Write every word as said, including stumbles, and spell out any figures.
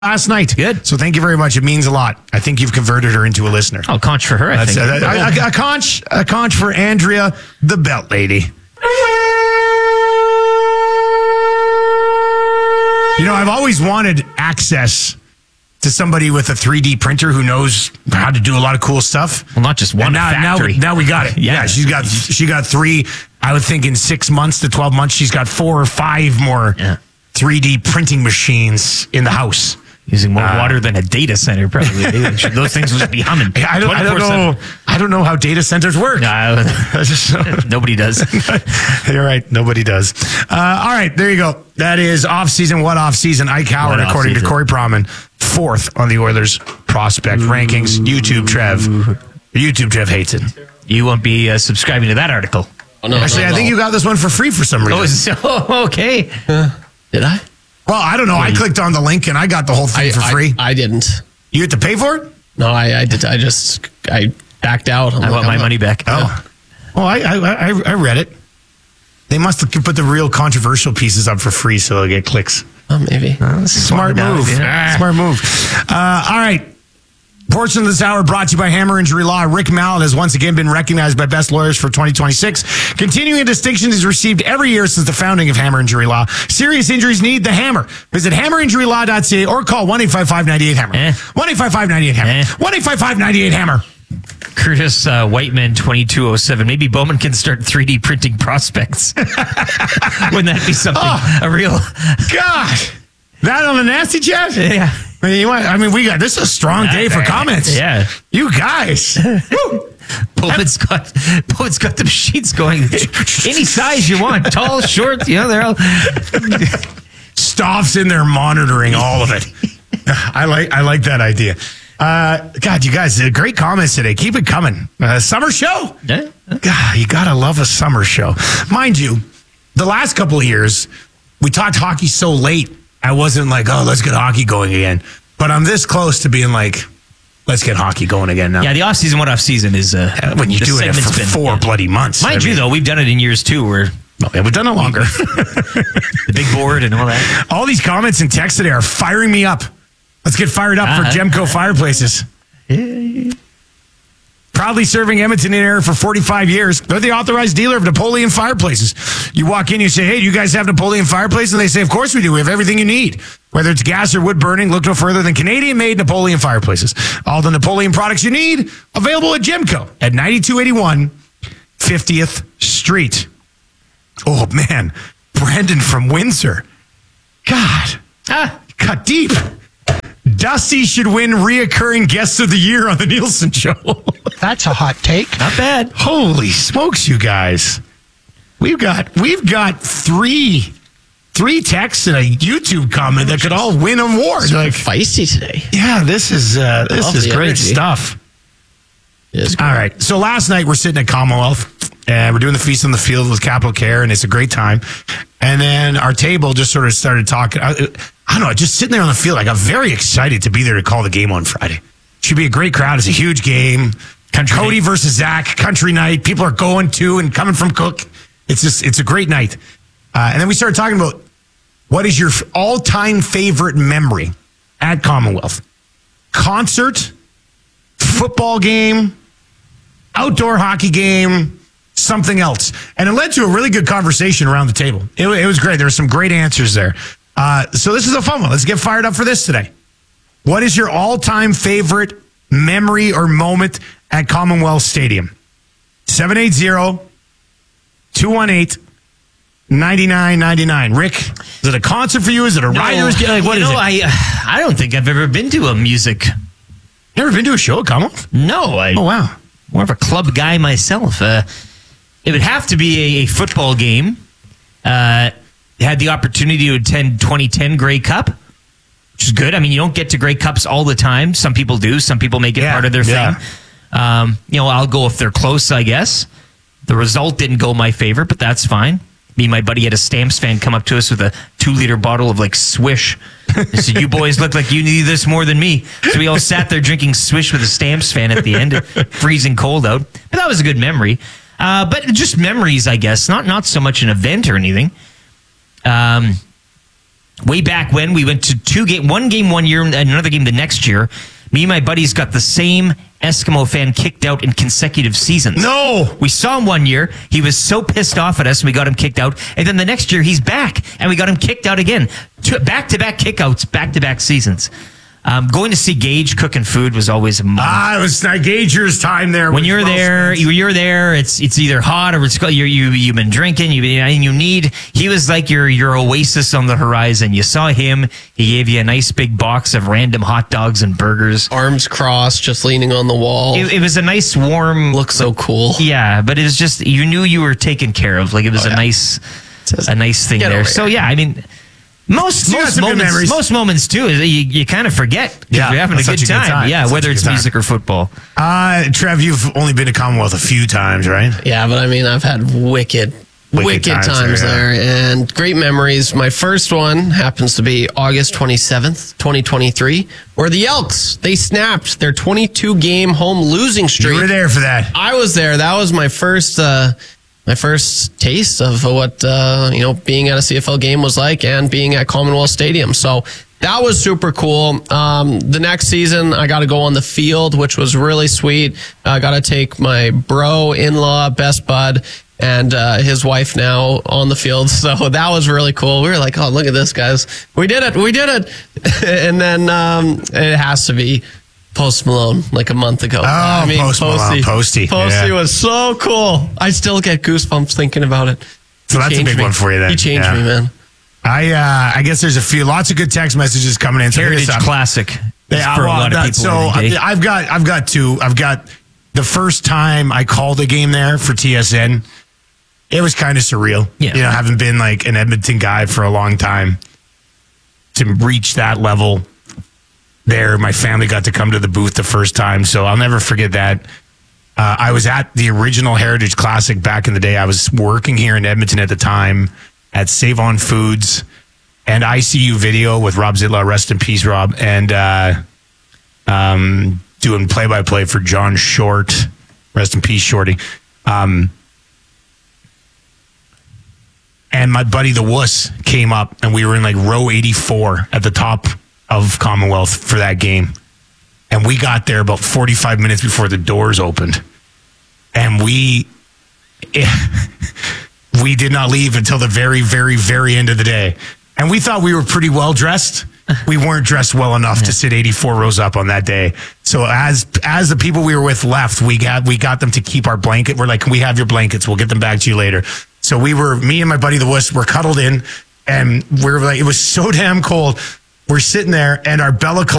last night. Good. So thank you very much. It means a lot. I think you've converted her into a listener. Oh, conch for her, I That's, think. uh, a, a, a conch, a conch for Andrea, the belt lady. You know, I've always wanted access to somebody with a three D printer who knows how to do a lot of cool stuff. Well, not just one And now, factory. Now, now we got it. Yeah. yeah, she's got she got three. I would think in six months to twelve months, she's got four or five more Yeah. three D printing machines in the house. Using more Uh, water than a data center, probably. Those things will just be humming. I don't, I don't know. I don't know how data centers work. Uh, nobody does. You're right. Nobody does. Uh, all right. There you go. That is off-season. What off-season? Ike Howard, What according off-season? to Corey Proman, fourth on the Oilers prospect rankings. YouTube Trev. YouTube Trev hates it. You won't be uh, subscribing to that article. Oh, no, Actually, no, I think no. you got this one for free for some reason. Oh, is it, oh okay. Did I? Well, I don't know. I clicked on the link and I got the whole thing I, for I- free. I, didn't. You had to pay for it? No, I, I did. I just I backed out. I'm I like, want my I'm not- money back. Oh. Well, I, I I I read it. They must have put the real controversial pieces up for free so they'll get clicks. Oh, maybe. Smart down, move. yeah. Smart move. Uh, all right. Portion of this hour brought to you by Hammer Injury Law. Rick Mallett has once again been recognized by Best Lawyers for twenty twenty-six. Continuing distinction is received every year since the founding of Hammer Injury Law. Serious injuries need the hammer. Visit hammer injury law dot c a or call one eight five five, nine eight, hammer. Eh. one eight five five, nine eight, hammer. Eh. one eight five five, nine eight, hammer. Curtis uh, Whiteman, twenty-two oh seven. Maybe Bowman can start three D printing prospects. Wouldn't that be something? Oh. A real... God. That on the nasty chat? Yeah. I mean, you want, I mean, we got this is a strong day for comments. Yeah. You guys. Woo. Bowman's got, Bowman's got the machines going. Any size you want. Tall, short, you know, they're all... Stoff's in there monitoring all of it. I like I like that idea. Uh, God, you guys did great comments today. Keep it coming. Uh, summer show. Yeah. God, you gotta love a summer show. Mind you, the last couple of years, we talked hockey so late. I wasn't like, oh, let's get hockey going again. But I'm this close to being like, let's get hockey going again now. Yeah, the off-season, what off-season is... Uh, When you the do it segment's for been- four yeah. bloody months. Mind I you, mean- though, we've done it in years, too, where Oh, yeah, we've done it longer. the big board and all that. All these comments and texts today are firing me up. Let's get fired up for Uh-huh. Gemco Fireplaces. Proudly serving Edmonton area for forty-five years. They're the authorized dealer of Napoleon Fireplaces. You walk in, you say, hey, do you guys have Napoleon Fireplaces? And they say, of course we do. We have everything you need. Whether it's gas or wood burning, look no further than Canadian-made Napoleon Fireplaces. All the Napoleon products you need, available at Gemco at ninety-two eighty-one fiftieth Street. Oh, man. Brandon from Windsor. God. Ah, Cut deep. Dusty should win reoccurring guest of the year on the Nielsen Show. That's a hot take. not bad. Holy smokes, you guys. We've got we've got three three texts and a YouTube comment that could all win an award. Like, Feisty today. yeah, this is uh, this Love is the great energy. stuff. Yes. All right. So last night we're sitting at Commonwealth and we're doing the Feast on the Field with Capital Care, and it's a great time. And then our table just sort of started talking. I, I don't know, just sitting there on the field. I got very excited to be there to call the game on Friday. Should be a great crowd. It's a huge game. Country Cody night. versus Zach, country night. People are going to and coming from Cook. It's just, it's a great night. Uh, and then we started talking about what is your all-time favorite memory at Commonwealth? Concert, football game, outdoor hockey game, something else. And it led to a really good conversation around the table. It, it was great. There were some great answers there. Uh, so this is a fun one. Let's get fired up for this today. What is your all-time favorite memory or moment at Commonwealth Stadium? seven eight zero, two one eight, nine nine nine nine. Rick, is it a concert for you? Is it a Riders? Like, what you is know, it? I, I don't think I've ever been to a music. Never been to a show at Commonwealth? No, I, Oh, wow. more of a club guy myself. Uh, it would have to be a, a football game. Uh, had the opportunity to attend twenty ten Grey Cup, which is good. I mean, you don't get to Grey Cups all the time. Some people do. Some people make it Yeah, part of their yeah. thing. Um, you know, I'll go if they're close, I guess. The result didn't go my favor, but that's fine. Me and my buddy had a Stamps fan come up to us with a two-liter bottle of, like, Swish. He said, you boys look like you need this more than me. So we all sat there drinking Swish with a Stamps fan at the end, freezing cold out. But that was a good memory. Uh, but just memories, I guess. Not not so much an event or anything. Um, way back when we went to two game, one game one year and another game the next year. Me and my buddies got the same Eskimo fan kicked out in consecutive seasons. No! We saw him one year. He was so pissed off at us and we got him kicked out. And then the next year he's back and we got him kicked out again. Two, back-to-back kickouts, back-to-back seasons. Um, going to see Gage cooking food was always a moment. Ah, it was uh, Gager's time there. When was you're well there, spent. you, you're there. It's it's either hot or it's you you you've been drinking. You and you need. He was like your your oasis on the horizon. You saw him. He gave you a nice big box of random hot dogs and burgers. Arms crossed, just leaning on the wall. It, it was a nice warm. Looks so cool. Yeah, but it was just you knew you were taken care of. Like it was Oh, a yeah. nice Says, a nice thing "Get there. over So here." yeah, I mean. Most You got most some good moments, memories. most moments too, is you, you kind of forget. 'Cause Yeah, you're having a that's good, such a good time. time. Yeah, That's whether such a it's good time. music or football. Uh, Trev, you've only been to Commonwealth a few times, right? Yeah, but I mean, I've had wicked, Wicked wicked, times times, there, there, and great memories. My first one happens to be August twenty-seventh, twenty twenty-three, where the Elks, they snapped their twenty-two game home losing streak. You were there for that. I was there. That was my first, uh, my first taste of what, uh, you know, being at a C F L game was like and being at Commonwealth Stadium. So that was super cool. Um, the next season, I got to go on the field, which was really sweet. I got to take my bro, in-law, best bud, and uh, his wife now on the field. So that was really cool. We were like, oh, look at this, guys. We did it. We did it. And then um, it has to be Post Malone like a month ago. Oh, Post Malone, Posty. Posty Yeah. was so cool. I still get goosebumps thinking about it. So He that's a changed big me. one for you then. He changed Yeah. me, man. I uh, I guess there's a few, lots of good text messages coming in. So Heritage here's some. Classic. Yeah, for a well, lot of that- people. So I think, eh? I- I've got I've got two. I've got the first time I called a game there for T S N. It was kind of surreal. Yeah. You know, having been like an Edmonton guy for a long time, to reach that level there. My family got to come to the booth the first time, so I'll never forget that. Uh, I was at the original Heritage Classic back in the day. I was working here in Edmonton at the time at Save On Foods and I C U Video with Rob Zitla, rest in peace, Rob, and uh, um, doing play-by-play for John Short, rest in peace, Shorty. Um, and my buddy the Wuss came up, and we were in like row eighty-four at the top of Commonwealth for that game. And we got there about forty-five minutes before the doors opened. And we we did not leave until the very, very, very end of the day. And we thought we were pretty well dressed. We weren't dressed well enough to sit eighty-four rows up on that day. So as as the people we were with left, we got we got them to keep our blanket. We're like, can we have your blankets? We'll get them back to you later. So we were, me and my buddy the Wuss were cuddled in, and we were like, it was so damn cold. We're sitting there, and our Bella